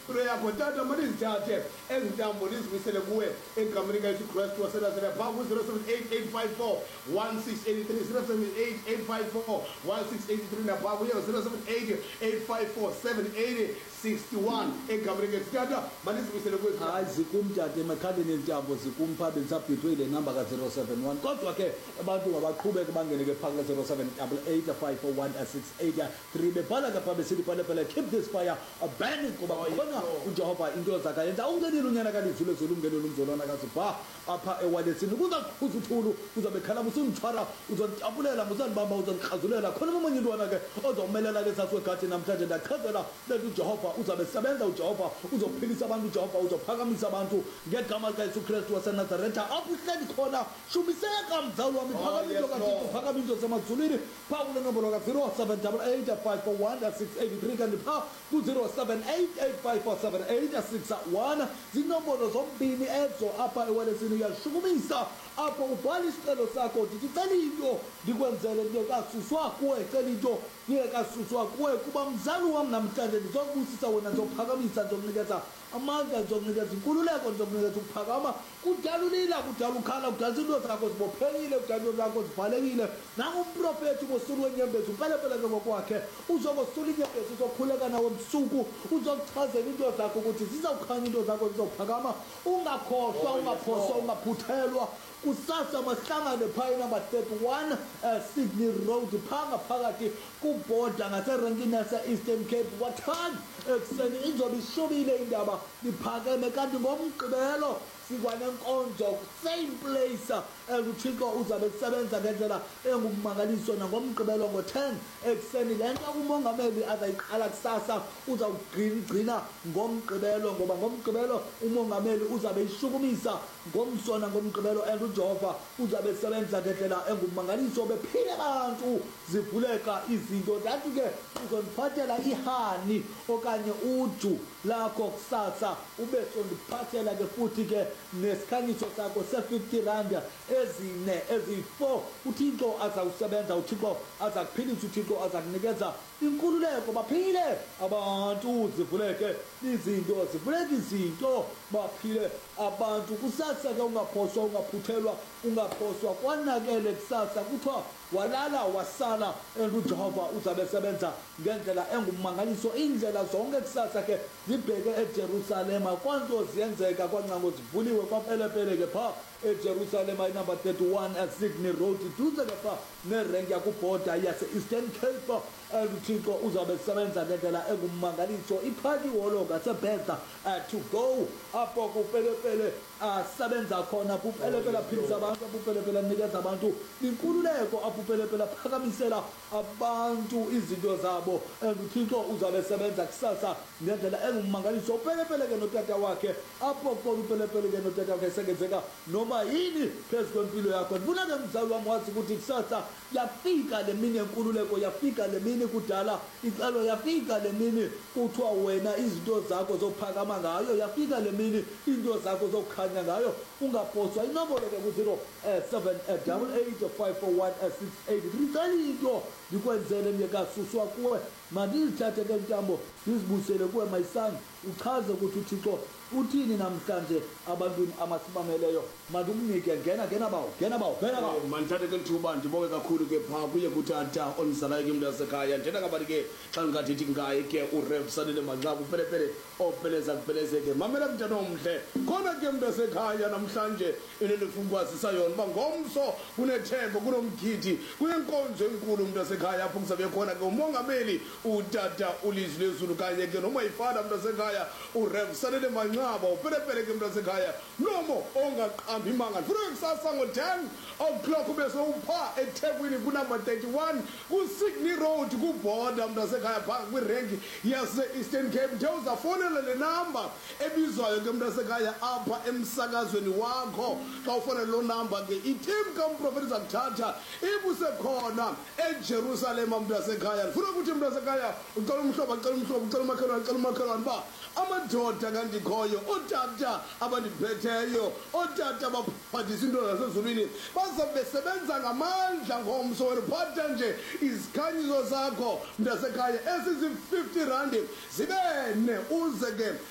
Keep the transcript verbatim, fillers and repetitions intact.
Pray yakho tata mandizithathe ezintambo ndizibuyisele kuwe egameni likaYesu Kristu waseNazaretha phaa ku zero seven eight eight five four one six eight three zero seven eight eight five four one six eight three naphaa kuye zero seven eight eight five four seven eight six one egameni likaYesu tata mandizibuyisele kuwe. Hayi zikumtata emakhaleni entambo zikumpha bendisabhithwe ile namba ka zero seven one kodwa ke abantu ngabaqhubeke bangene ke phakathi zero seven eight eight five four one six eight three bebhala ke phaa besithi phela keep this fire burning kuba khona uJehova into zakhe yenza ungenile unyana kalizule zulu ungenile umzolwana kaZibha apha ewalethini kuzaqhuza uthulu uzabe khala usungithwara uzontabulela musandibamba uzonqhazulela khona omunye intwana ke ozomelela ke sathi wegathi namhlanje ndachazela lethi uJehova uzabe sebenza uJehova uzophilisa abantu uJehova uzophakamisa abantu ngegama likaYesu Kristu waseNazaretha apho uhleli khona shumiseka mzalo wami phakamiso kaThixo phakamiso semazulwini phaa kule nombolo ka zero seven eight eight five four one six eight three kanti phaa ku zero seven eight eight five four seven eight six one zinombolo zombini ezo apha ewalesini uyashukumisa apho ubhala isicelo sakho ndithi cela into ndikwenzele ndingekasuswa kuwe cela into ndingekasuswa kuwe kuba mzali wam namhlanje ndizokubusisa wena ndizophakamisa ndizokunikeza amandla ndizokunikeza inkululeko ndizokunikeza ukuphakama kudala ulila kudala ukhala kudala izinto zakho zibophekile kudala into zakho zivalekile nangumprofethi ngosulu wenyembezi upelepele ke ngokwakhe uzokosula inyembezi uzokhuleka nawe msuku uzokuchazela into zakho ukuthi zizawukhanya into zakho zizophakama ungakhohlwa ungaphoswa ungaphuthelwa kusasa mahlangane phaya number thirty-one uh, Sydney Road phaa ngaphakathi kubhoda ngaserenkini yase-Eastern Cape wathani ekuseni izobe ishubile indaba liphakeme kanti ngomgqibelo sikwanenkonzo same place uThixo uzabe kusebenza ngendlela engumangaliso nangomgqibelo ngo-ten ekuseni le nto umongameli azayiqala kusasa uzawugcina ngomgqibelo ngoba ngomgqibelo umongameli uzabe ishukumisa ngomsona ngomgqibelo and uJehova uzabe sebenza ngendlela engumangaliso bephile abantu zivuleka izinto ndathi ke uzondiphathela ihani okanye uju lakho kusasa ube sondiphathela ke futhi ke nesikhanyiso sakho se-fifty rand ezine eziyi-four uThixo azawusebenza uThixo azakuphilisa uThixo azakunikeza inkululeko baphile abantu zivuleke izinto zivuleke izinto baphile abantu kusasa ke ungaphoswa ungaphuthelwa ungaphoswa kwanakele kusasa kuthiwa walala wasala and uJehova uzabe sebenza ngendlela engumangaliso indlela zonke kusasa ke zibheke eJerusalema kwanto ziyenzeka kwancango zivuliwe kwapelepele ke phaa eJerusalema inumber thirty-one at Sydney Road duze ke phaa nerenki yakubhoda yase-Eastern Cape and uThixo uzabe sebenza ngendlela engumangaliso iphaki ihholo ngaseBetha to go apho kupelepele asebenza khona kupelepele aphilisa abantu kupelepele anikeza abantu inkululeko apho upelepele aphakamisela abantu izinto zabo and uThixo uzabe sebenza kusasa ngendlela engumangaliso upelepele ke notata wakhe apho khona upelepele ke notata wakhe sekenzeka noma yini phezu kwempilo yakho ndifuna ke mzali wami wazi ukuthi kusasa yafika le mini yenkululeko yafika le mini kudala icalo yafika le mini kuthiwa wena izinto zakho zophakama ngayo yafika le mini into zakho zokukhanya ngayo ungaphoswa inombolo ke ku zero seven eight eight five four one six eight three cela into ndikwenzele ndingekasuswa kuwe mandizithathe ke ntambo ndizibusele kuwe my son uchaze ukuthi uThixo uthini namhlanje abantwini amasibameleyo mandikunike ngena ngena bawo ngena bawo ngena bawo mandithathe ke lithuba ndiboke kakhulu ke phaa kuye kutata ondizalayo ke umntu wasekhaya ndithetha kabantu ke xa ndingathithi ngaye ke uRev Sanele Manqaku upelepele opeleza kupeleze ke mamela mntana omhle khona ke umntu wasekhaya namhlanje into endifuna ukwazisa yona uba ngomso kunethemba kunomgidi kunenkonzo enkulu umntu wasekhaya apho kuzabe khona ke umongameli utata uLizwi Lezulu kanye ke noma yifana umntu wasekhaya uRev Sanele Manqaku upelepele ke umntu wasekhaya mlomo ongaqambi imanga ndifuna kusasa ngo-ten o'clock ube sowuphaa eThekwini kunumber thirty-one ku-Sydney Road kubhoda umntu wasekhaya phaa kwirenki yase-Eastern Cape nje uzafonela le namba ebizwayo ke umntu wasekhaya apha emsakazweni wakho xa ufonela loo namba ke itim kamprofeti zakuthatha ibusekhona eJerusalema umntu wasekhaya ndifuna ukuthi umntu wasekhaya ucela umhlobo acela umhlobo ucela umakhelwane ucela umakhelwane uba amadoda kandikhoyo otata abandiphetheyo otata abaphathisa into zasezulwini bazabe besebenza ngamandla ngomso wena phatha nje izikhanyiso zakho mntasekhaya esizi-fifty rand zibe ne uze ke